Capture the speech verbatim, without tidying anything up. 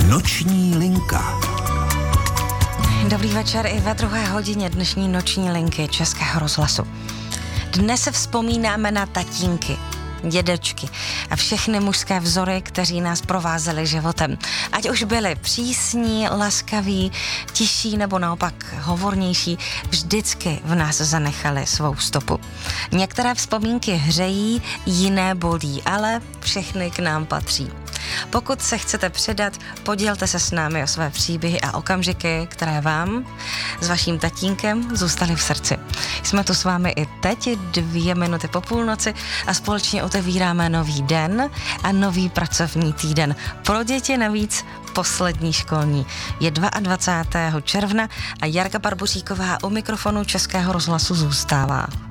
Noční linka. Dobrý večer i ve druhé hodině dnešní noční linky Českého rozhlasu. Dnes se vzpomínáme na tatínky, dědečky a všechny mužské vzory, kteří nás provázeli životem. Ať už byli přísní, laskaví, tiší nebo naopak hovornější, vždycky v nás zanechali svou stopu. Některé vzpomínky hřejí, jiné bolí, ale všechny k nám patří. Pokud se chcete přidat, podělte se s námi o své příběhy a okamžiky, které vám s vaším tatínkem zůstaly v srdci. Jsme tu s vámi i teď, dvě minuty po půlnoci a společně otevíráme nový den a nový pracovní týden. Pro děti navíc poslední školní. Je dvacátého druhého června a Jarka Barboříková u mikrofonu Českého rozhlasu zůstává.